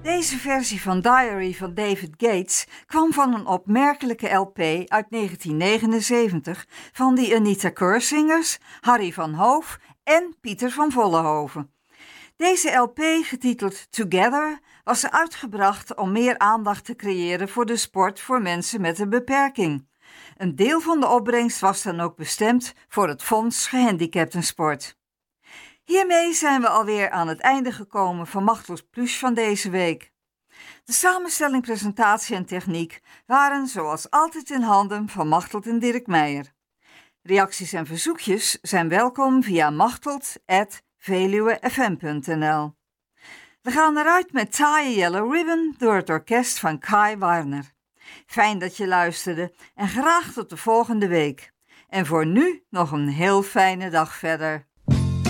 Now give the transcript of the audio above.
Deze versie van Diary van David Gates kwam van een opmerkelijke LP uit 1979 van de Anita Keur-zingers, Harry van Hoof en Pieter van Vollenhoven. Deze LP, getiteld Together, was uitgebracht om meer aandacht te creëren voor de sport voor mensen met een beperking. Een deel van de opbrengst was dan ook bestemd voor het Fonds Gehandicaptensport. Hiermee zijn we alweer aan het einde gekomen van Machteld Plus van deze week. De samenstelling, presentatie en techniek waren zoals altijd in handen van Machteld en Dirk Meijer. Reacties en verzoekjes zijn welkom via machteld@veluwefm.nl. We gaan eruit met Tie Yellow Ribbon door het orkest van Kai Warner. Fijn dat je luisterde en graag tot de volgende week. En voor nu nog een heel fijne dag verder.